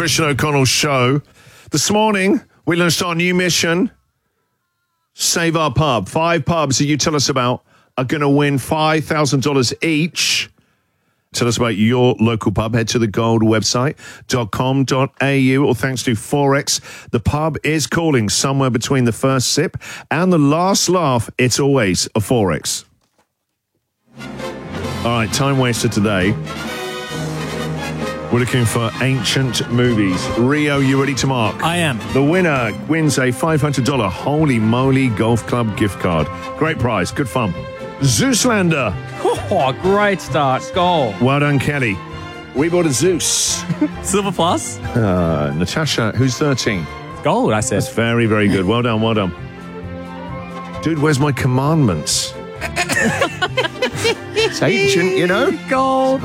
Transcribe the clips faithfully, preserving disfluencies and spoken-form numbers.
Christian O'Connell Show. This morning, we're going to start a new mission. Save Our Pub. Five pubs that you tell us about are going to win five thousand dollars each. Tell us about your local pub. Head to the gold website dot com dot a u, or thanks to Forex. The pub is calling somewhere between the first sip and the last laugh. It's always a Forex. All right, time waster today. We're looking for ancient movies. Rio, you ready to mark? I am. The winner wins a five hundred dollars Holy Moly Golf Club gift card. Great prize. Good fun. Zeuslander. Oh, great start. Goal. Well done, Kelly. We bought a Zeus. Silver plus. Uh, Natasha, who's thirteen? Gold, I said. That's very, very good. Well done, well done. Dude, where's my commandments? It's ancient, you know? Gold.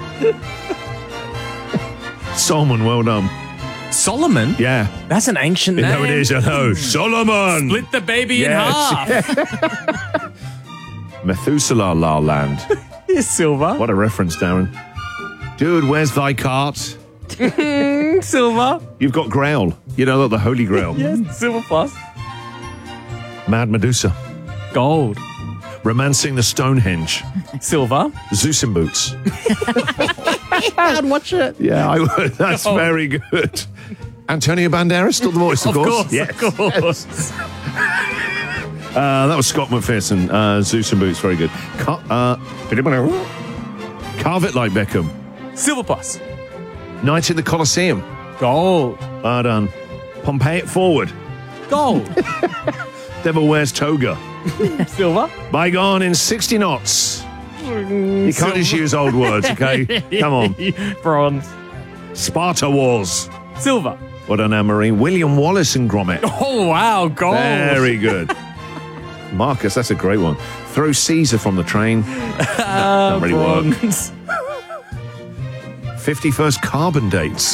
Solomon, well done. Solomon? Yeah. That's an ancient You name. know it is, I know. Solomon! Split the baby Yes. in half. Methuselah La Land. Here's Silver. What a reference, Darren. Dude, where's thy cart? Silver. You've got Grail. You know, the Holy Grail. Yes, Silver plus. Mad Medusa. Gold. Romancing the Stonehenge. Silver. Zeus in Boots. I'd watch it. Yeah, I would. That's Oh. very good. Antonio Banderas, still the voice, of, Of course. course, Yes. of course. Uh, that was Scott McPherson. Uh, Zeus and Boots, very good. Car- uh, Carve It Like Beckham. Silver plus. Night in the Colosseum. Gold. Well done. Pompey It Forward. Gold. Devil Wears Toga. Silver. Bygone in sixty knots. You can't just use old words, okay? Come on. Bronze. Sparta Wars. Silver. Well done, Anne-Marie. William Wallace and Gromit. Oh, wow. Gold. Very good. Marcus, that's a great one. Throw Caesar from the train. Uh, Don't really work. bronze. fifty-first carbon dates.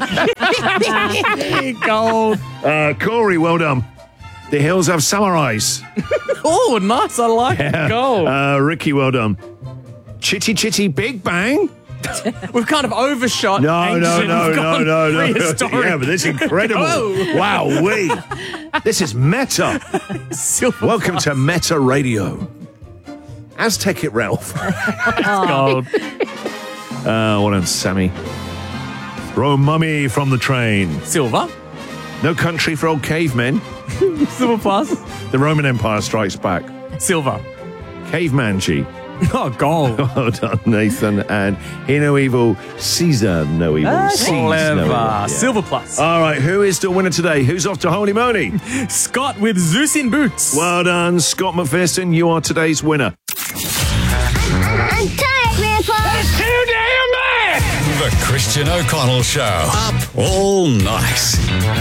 Gold. Uh, Corey, well done. The Hills Have Samurais. Oh, nice. I like it. Gold. Uh, Ricky, well done. Chitty Chitty Big Bang. We've kind of overshot. No, no, ancient. no, We've no, gone no, no. prehistoric. Yeah, but this is incredible. Oh. Wow, we. This is meta. Silver Welcome to Meta Radio. Aztec it, Ralph. gold. Uh, well done, Sammy. Throw Mummy from the train. Silver. No Country for Old Cavemen. Silver plus. The Roman Empire Strikes Back. Silver. Caveman G. Oh, gold. Well done, Nathan. And Hear No Evil, Caesar No Evil. Ah, Sees no clever. evil. Yeah. Silver plus. All right, who is the winner today? Who's off to Holy Moly? Scott with Zeus in Boots. Well done, Scott McPherson. You are today's winner. I'm tired, Grandpa. That's too damn bad! The Christian O'Connell Show. Up all night.